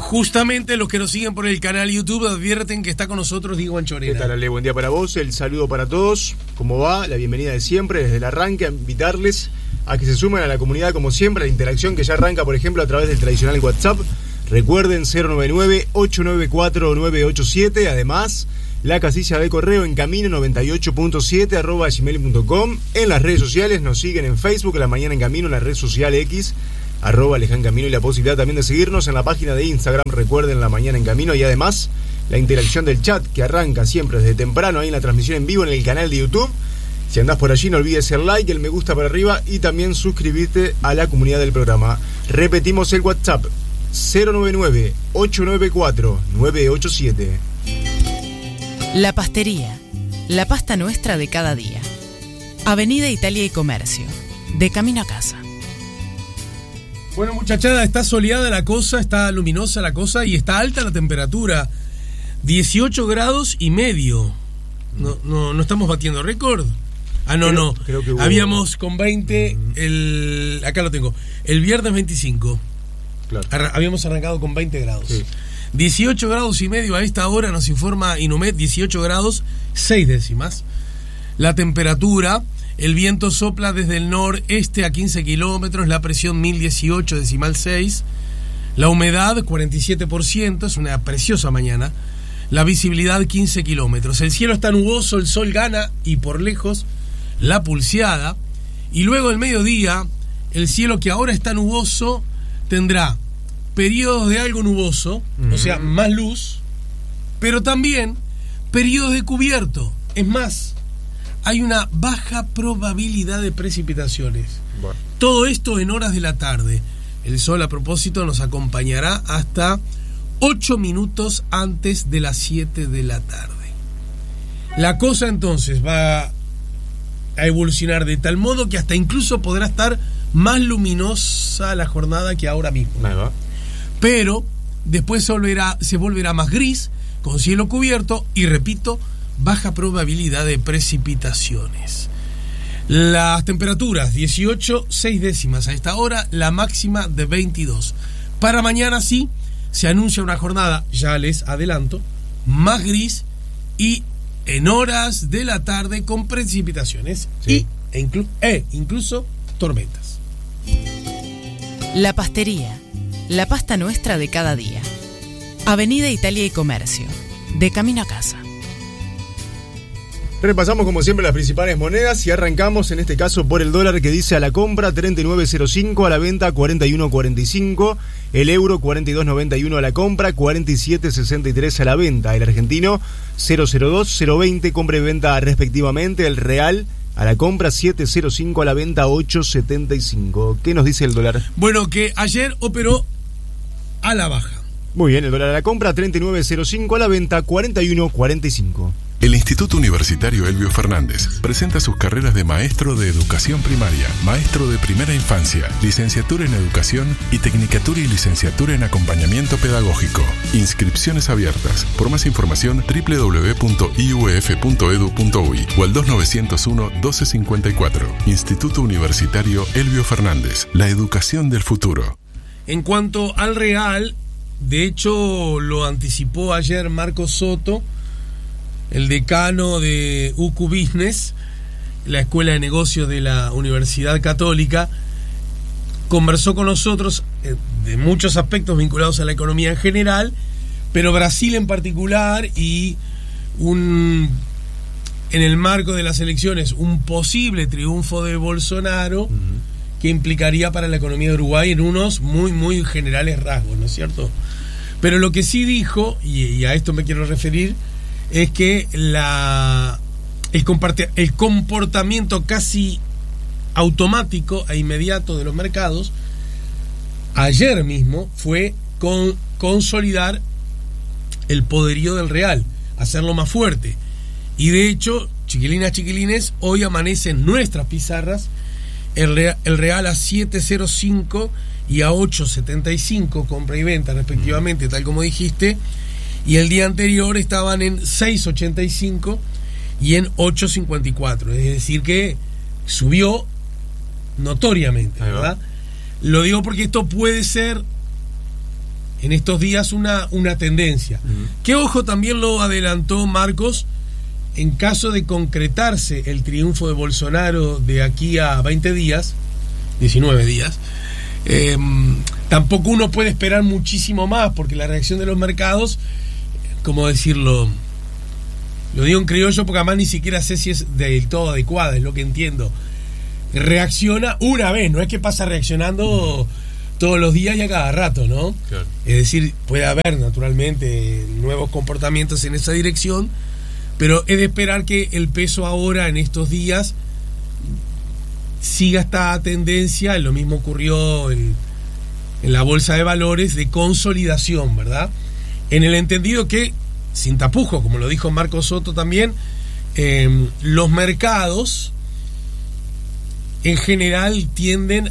Justamente los que nos siguen por el canal YouTube advierten que está con nosotros Diego Anchorena. ¿Qué tal, Ale? Buen día para vos, el saludo para todos. ¿Cómo va? La bienvenida de siempre, desde el arranque, a invitarles a que se sumen a la comunidad como siempre, a la interacción que ya arranca, por ejemplo, a través del tradicional WhatsApp. Recuerden 099-894-987, además la casilla de correo encamino98.7 @gmail.com. En las redes sociales nos siguen en Facebook, La Mañana en Camino, en la red social X, @Lejancamino, y la posibilidad también de seguirnos en la página de Instagram, recuerden, La Mañana en Camino, y además la interacción del chat que arranca siempre desde temprano ahí en la transmisión en vivo en el canal de YouTube. Si andás por allí no olvides el like, el me gusta para arriba y también suscribirte a la comunidad del programa. Repetimos el WhatsApp 099-894-987. La Pastería, la pasta nuestra de cada día. Avenida Italia y Comercio, de camino a casa. Bueno, muchachada, está soleada la cosa, está luminosa la cosa y está alta la temperatura. 18 grados y medio. No estamos batiendo récord. No. Creo que hubo... Habíamos con 20, acá lo tengo, el viernes 25. Claro. Habíamos arrancado con 20 grados. Sí. 18 grados y medio a esta hora, nos informa Inumet, 18 grados 6 décimas. La temperatura, el viento sopla desde el noreste a 15 kilómetros, la presión 1018,6. La humedad 47%, es una preciosa mañana. La visibilidad 15 kilómetros. El cielo está nuboso, el sol gana y por lejos la pulseada. Y luego el mediodía, el cielo que ahora está nuboso tendrá periodos de algo nuboso, o sea, más luz, pero también periodos de cubierto. Es más, hay una baja probabilidad de precipitaciones. Bueno. Todo esto en horas de la tarde. El sol, a propósito, nos acompañará hasta 8 minutos antes de las 7 de la tarde. La cosa entonces va a evolucionar de tal modo que hasta incluso podrá estar más luminosa la jornada que ahora mismo. Pero después se volverá más gris, con cielo cubierto y, repito, baja probabilidad de precipitaciones. Las temperaturas 18,6 décimas a esta hora, la máxima de 22. Para mañana sí se anuncia una jornada, ya les adelanto, más gris y en horas de la tarde con precipitaciones, sí, incluso tormentas. La Pastería, la pasta nuestra de cada día. Avenida Italia y Comercio, de camino a casa. Repasamos como siempre las principales monedas y arrancamos en este caso por el dólar, que dice a la compra 39.05, a la venta 41.45, el euro 42.91 a la compra, 47.63 a la venta, el argentino 0.02, 0.20 compra y venta respectivamente, el real a la compra 7.05, a la venta 8.75. ¿Qué nos dice el dólar? Bueno, que ayer operó a la baja. Muy bien, el dólar a la compra 39.05, a la venta 41.45. El Instituto Universitario Elbio Fernández presenta sus carreras de maestro de educación primaria, maestro de primera infancia, licenciatura en educación y tecnicatura y licenciatura en acompañamiento pedagógico. Inscripciones abiertas. Por más información www.iuf.edu.uy o al 2901-1254. Instituto Universitario Elbio Fernández, la educación del futuro. En cuanto al real, de hecho lo anticipó ayer Marcos Soto, el decano de UQ Business, la Escuela de Negocios de la Universidad Católica, conversó con nosotros de muchos aspectos vinculados a la economía en general, pero Brasil en particular y en el marco de las elecciones un posible triunfo de Bolsonaro que implicaría para la economía de Uruguay en unos muy, muy generales rasgos, ¿no es cierto? Pero lo que sí dijo, y a esto me quiero referir, es que el comportamiento casi automático e inmediato de los mercados ayer mismo fue consolidar el poderío del real, hacerlo más fuerte. Y de hecho, chiquilinas, chiquilines, hoy amanecen nuestras pizarras el real a 7.05 y a 8.75 compra y venta respectivamente, tal como dijiste. Y el día anterior estaban en 6.85 y en 8.54. Es decir, que subió notoriamente, ¿verdad? Lo digo porque esto puede ser en estos días una tendencia. Que ojo, también lo adelantó Marcos, en caso de concretarse el triunfo de Bolsonaro de aquí a 20 días, 19 días, tampoco uno puede esperar muchísimo más, porque la reacción de los mercados, ¿cómo decirlo? Lo digo en criollo porque además ni siquiera sé si es del todo adecuada, es lo que entiendo. Reacciona una vez, no es que pasa reaccionando todos los días y a cada rato, ¿no? Claro. Es decir, puede haber naturalmente nuevos comportamientos en esa dirección, pero es de esperar que el peso ahora, en estos días, siga esta tendencia. Lo mismo ocurrió en la bolsa de valores de consolidación, ¿verdad? En el entendido que, sin tapujos, como lo dijo Marco Soto también, los mercados en general tienden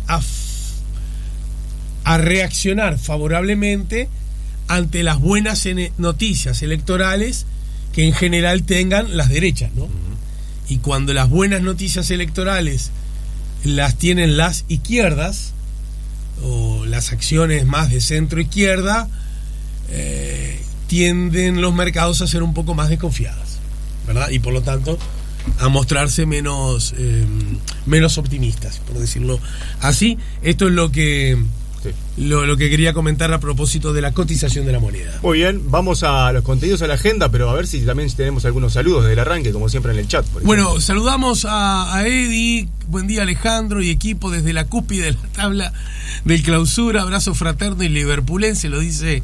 a reaccionar favorablemente ante las buenas noticias electorales que en general tengan las derechas, ¿no? Y cuando las buenas noticias electorales las tienen las izquierdas, o las acciones más de centro izquierda, tienden los mercados a ser un poco más desconfiadas, ¿verdad? Y por lo tanto a mostrarse menos optimistas, por decirlo así. Esto es lo que quería comentar a propósito de la cotización de la moneda. Muy bien, vamos a los contenidos de la agenda, pero a ver si también tenemos algunos saludos del arranque, como siempre en el chat. Bueno, saludamos a Eddie, buen día Alejandro y equipo desde la cúspide de la tabla del clausura, abrazo fraterno y liverpulense, lo dice,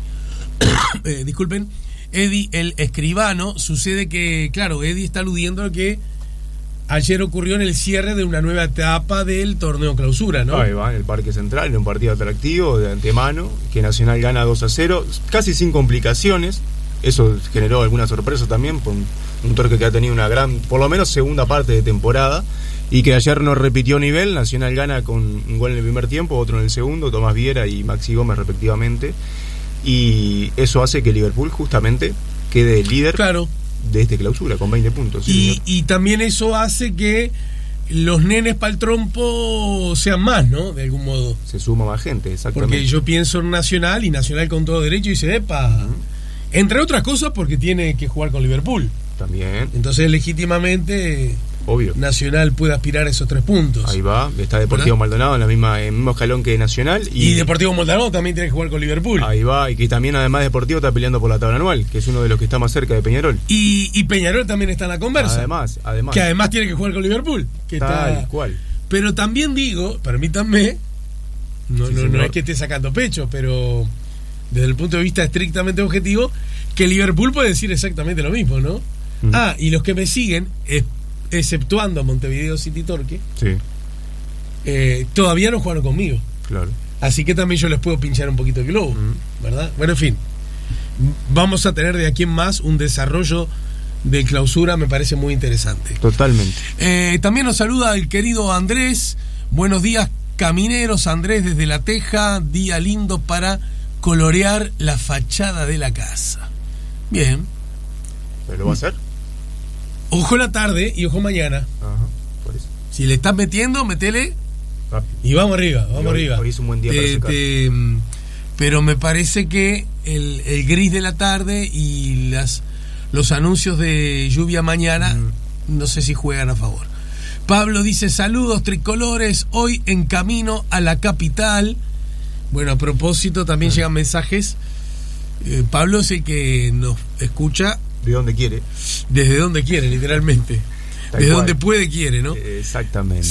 disculpen, Eddie el escribano. Sucede que, claro, Eddie está aludiendo a que ayer ocurrió en el cierre de una nueva etapa del torneo clausura, ¿no? Ahí va, en el Parque Central, en un partido atractivo de antemano, que Nacional gana 2-0, casi sin complicaciones. Eso generó alguna sorpresa también, por un torque que ha tenido una gran, por lo menos segunda parte de temporada, y que ayer no repitió nivel. Nacional gana con un gol en el primer tiempo, otro en el segundo, Tomás Viera y Maxi Gómez respectivamente, y eso hace que Liverpool justamente quede líder. Claro. De este clausura con 20 puntos. Y también eso hace que los nenes para el trompo sean más, ¿no? De algún modo. Se suma más gente, exactamente. Porque yo pienso en Nacional, y Nacional con todo derecho dice, epa, entre otras cosas porque tiene que jugar con Liverpool. También. Entonces legítimamente, obvio, Nacional puede aspirar a esos 3 puntos. Ahí va, está Deportivo Maldonado en el mismo escalón que Nacional. Y Deportivo Maldonado también tiene que jugar con Liverpool. Ahí va, y que también además Deportivo está peleando por la tabla anual, que es uno de los que está más cerca de Peñarol. Y Peñarol también está en la conversa. Además. Que además tiene que jugar con Liverpool. Que tal cual. Pero también digo, permítanme, no es que esté sacando pecho, pero desde el punto de vista estrictamente objetivo, que Liverpool puede decir exactamente lo mismo, ¿no? Y los que me siguen, exceptuando a Montevideo City Torque, sí, todavía no jugaron conmigo. Claro. Así que también yo les puedo pinchar un poquito el globo, ¿verdad? Bueno, en fin, vamos a tener de aquí en más un desarrollo de clausura, me parece muy interesante. Totalmente. También nos saluda el querido Andrés. Buenos días, camineros. Andrés desde La Teja, día lindo para colorear la fachada de la casa. Bien. ¿Pero lo va a hacer? Ojo la tarde y ojo mañana. Ajá, por eso. Si le estás metiendo, metele rápido. Y vamos arriba, arriba. Hoy es un buen día para secar. Pero me parece que el gris de la tarde y los anuncios de lluvia mañana, no sé si juegan a favor. Pablo dice, saludos tricolores, hoy en camino a la capital. Bueno, a propósito, también llegan mensajes. Pablo es el que nos escucha de donde quiere. Desde donde quiere, literalmente. Desde donde puede, quiere, ¿no? Exactamente.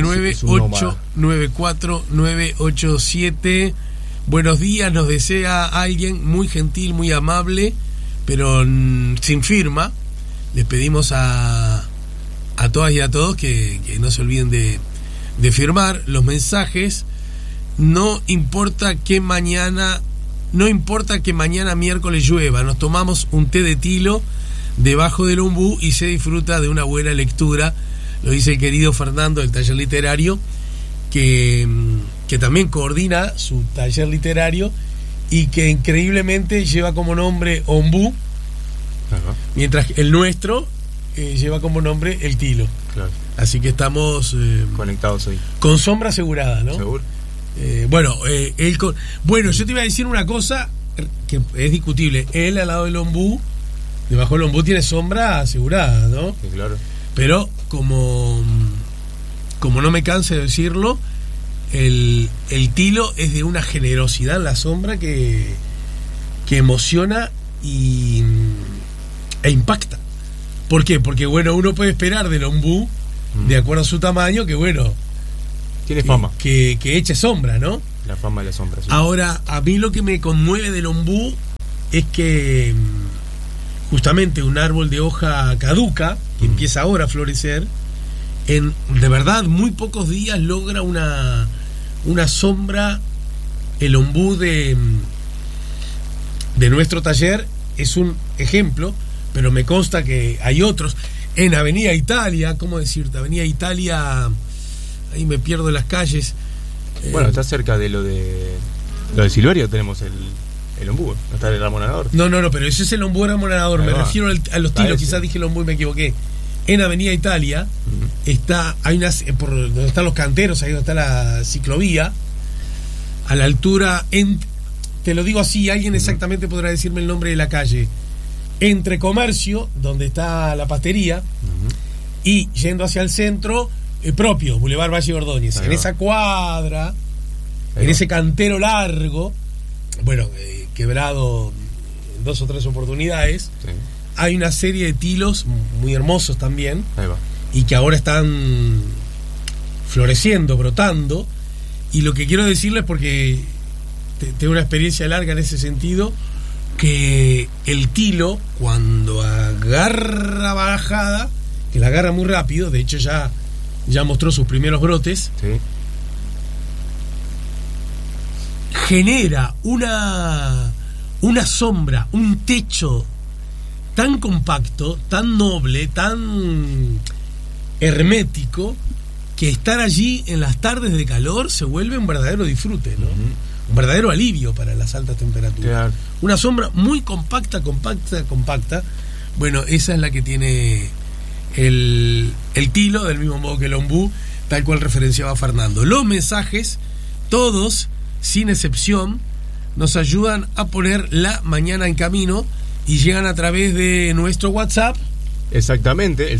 099-894-987. Buenos días, nos desea alguien muy gentil, muy amable, pero sin firma. Les pedimos a todas y a todos que no se olviden de firmar los mensajes. No importa que mañana miércoles llueva, nos tomamos un té de tilo debajo del ombú y se disfruta de una buena lectura. Lo dice el querido Fernando del taller literario, que también coordina su taller literario y que increíblemente lleva como nombre ombú. Ajá. Mientras el nuestro lleva como nombre el tilo. Claro. Así que estamos conectados hoy. Con sombra asegurada, ¿no? Seguro. Bueno, yo te iba a decir una cosa que es discutible. Él al lado del ombú, debajo del ombú tiene sombra asegurada, ¿no? Sí, claro. Pero como no me canse de decirlo, el tilo es de una generosidad en la sombra que emociona e impacta. ¿Por qué? Porque bueno, uno puede esperar del ombú, de acuerdo a su tamaño, que bueno, tiene fama, que eche sombra, ¿no? La fama de la sombra, sí. Ahora, a mí lo que me conmueve del ombú es que justamente un árbol de hoja caduca, que empieza ahora a florecer, en de verdad muy pocos días logra una sombra. El ombú de nuestro taller es un ejemplo, pero me consta que hay otros. En Avenida Italia, ¿cómo decirte? Avenida Italia, ahí me pierdo las calles. Bueno, está cerca de lo de Silverio, tenemos el ombú, ¿no está el ramonador? No, pero ese es el ombú ramonador, me refiero a los tilos, quizás dije el ombú y me equivoqué. En Avenida Italia hay por donde están los canteros, ahí donde está la ciclovía, a la altura, te lo digo así, alguien exactamente podrá decirme el nombre de la calle, entre Comercio, donde está la pastería, y yendo hacia el centro, propio, Boulevard Valle Ordóñez, en esa cuadra, en ese cantero largo, bueno, quebrado en 2 o 3 oportunidades, sí. Hay una serie de tilos muy hermosos también, y que ahora están floreciendo, brotando, y lo que quiero decirles, porque tengo una experiencia larga en ese sentido, que el tilo, cuando agarra bajada, que la agarra muy rápido, de hecho ya mostró sus primeros brotes, sí. Genera una sombra, un techo tan compacto, tan noble, tan hermético, que estar allí en las tardes de calor se vuelve un verdadero disfrute, ¿no? Un verdadero alivio para las altas temperaturas. Claro. Una sombra muy compacta. Bueno, esa es la que tiene el tilo, del mismo modo que el ombú, tal cual referenciaba Fernando. Los mensajes, todos, sin excepción, nos ayudan a poner la mañana en camino y llegan a través de nuestro WhatsApp. Exactamente, el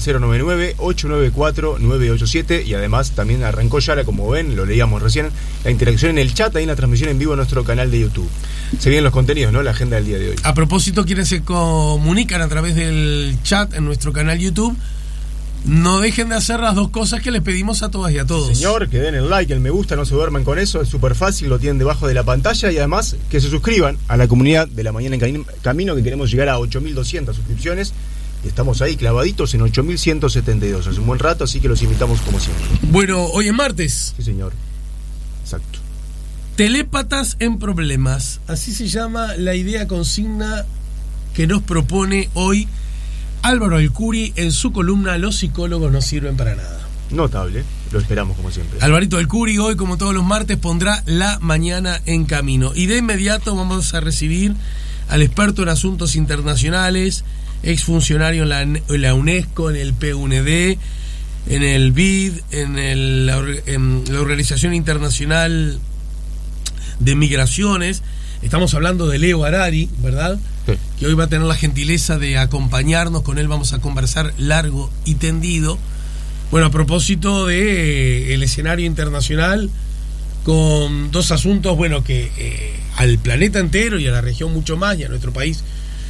099-894-987, y además también arrancó ya, como ven, lo leíamos recién, la interacción en el chat, ahí en la transmisión en vivo en nuestro canal de YouTube. Se vienen los contenidos, ¿no? La agenda del día de hoy. A propósito, quienes se comunican a través del chat en nuestro canal YouTube, no dejen de hacer las dos cosas que les pedimos a todas y a todos. Señor, que den el like, el me gusta, no se duerman con eso, es súper fácil, lo tienen debajo de la pantalla, y además que se suscriban a la comunidad de La Mañana en Camino, que queremos llegar a 8.200 suscripciones. Estamos ahí clavaditos en 8.172 hace un buen rato, así que los invitamos como siempre. Bueno, hoy es martes. Sí, señor. Exacto. Telépatas en problemas. Así se llama la idea consigna que nos propone hoy Álvaro Alcuri en su columna Los psicólogos no sirven para nada. Notable, lo esperamos como siempre. Alvarito Alcuri hoy, como todos los martes, pondrá la mañana en camino. Y de inmediato vamos a recibir al experto en asuntos internacionales, exfuncionario en la UNESCO, en el PUND, en el BID, en la Organización Internacional de Migraciones. Estamos hablando de Leo Harari, ¿verdad? Sí. Que hoy va a tener la gentileza de acompañarnos. Con él vamos a conversar largo y tendido. Bueno, a propósito de el escenario internacional, con dos asuntos, bueno, que al planeta entero y a la región mucho más, y a nuestro país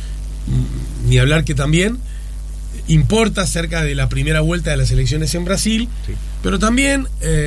ni hablar, que también importa acerca de la primera vuelta de las elecciones en Brasil, sí. Pero también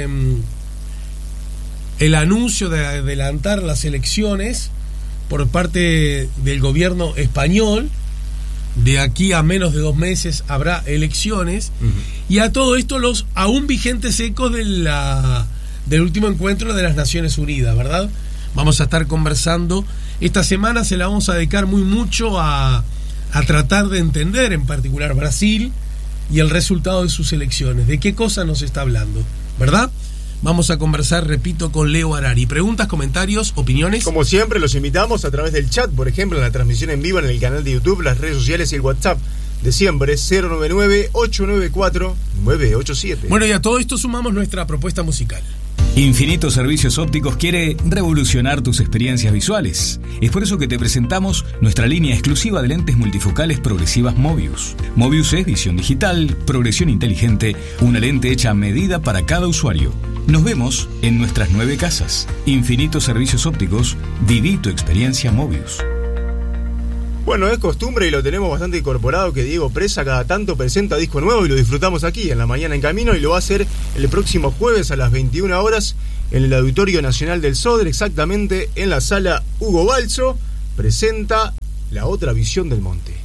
el anuncio de adelantar las elecciones por parte del gobierno español. De aquí a menos de 2 meses habrá elecciones, y a todo esto los aún vigentes ecos del último encuentro de las Naciones Unidas, ¿verdad? Vamos a estar conversando. Esta semana se la vamos a dedicar mucho a tratar de entender en particular Brasil y el resultado de sus elecciones. ¿De qué cosa nos está hablando? ¿Verdad? Vamos a conversar, repito, con Leo Harari. ¿Preguntas, comentarios, opiniones? Como siempre, los invitamos a través del chat, por ejemplo, en la transmisión en vivo en el canal de YouTube, las redes sociales y el WhatsApp de siempre, 099-894-987. Bueno, y a todo esto sumamos nuestra propuesta musical. Infinito Servicios Ópticos quiere revolucionar tus experiencias visuales. Es por eso que te presentamos nuestra línea exclusiva de lentes multifocales progresivas Mobius. Mobius es visión digital, progresión inteligente, una lente hecha a medida para cada usuario. Nos vemos en nuestras 9 casas. Infinito Servicios Ópticos, viví tu experiencia Mobius. Bueno, es costumbre y lo tenemos bastante incorporado que Diego Presa cada tanto presenta disco nuevo y lo disfrutamos aquí en La Mañana en Camino, y lo va a hacer el próximo jueves a las 21 horas en el Auditorio Nacional del Sodre, exactamente en la sala Hugo Balso. Presenta La Otra Visión del Monte.